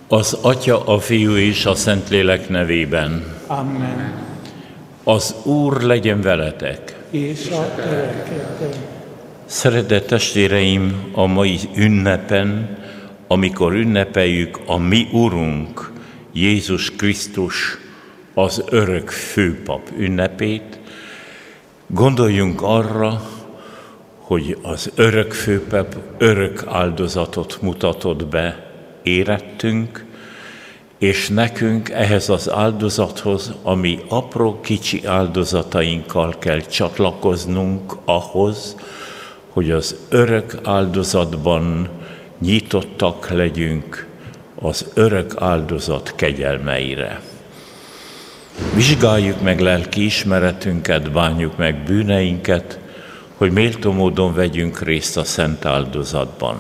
Az Atya, a Fiú és a Szentlélek nevében. Amen. Az Úr legyen veletek. És a törekedben. Szeretett testvéreim, a mai ünnepen, amikor ünnepeljük a mi Urunk, Jézus Krisztus, az örök főpap ünnepét, gondoljunk arra, hogy az örök főpap örök áldozatot mutatott be érettünk, és nekünk ehhez az áldozathoz, ami apró kicsi áldozatainkkal kell csatlakoznunk ahhoz, hogy az örök áldozatban nyitottak legyünk az örök áldozat kegyelmeire. Vizsgáljuk meg lelki ismeretünket, bánjuk meg bűneinket, hogy méltó módon vegyünk részt a szent áldozatban.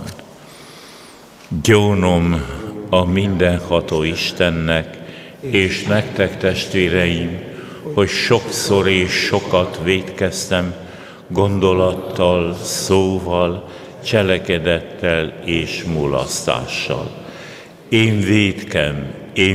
Gyónom a mindenható Istennek, és nektek, testvéreim, hogy sokszor és sokat vétkeztem gondolattal, szóval, cselekedettel és mulasztással. Én vétkem,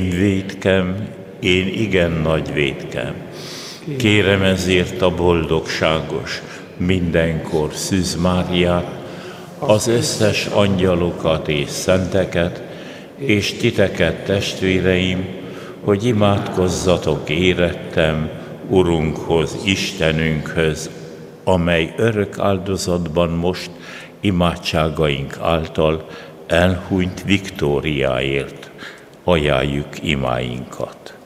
én igen nagy vétkem. Kérem ezért a boldogságos, mindenkor Szűz Máriát, az összes angyalokat és szenteket, és titeket, testvéreim, hogy imádkozzatok érettem Urunkhoz, Istenünkhöz, amely örök áldozatban most imádságaink által elhunyt Viktóriáért ajánljuk imáinkat.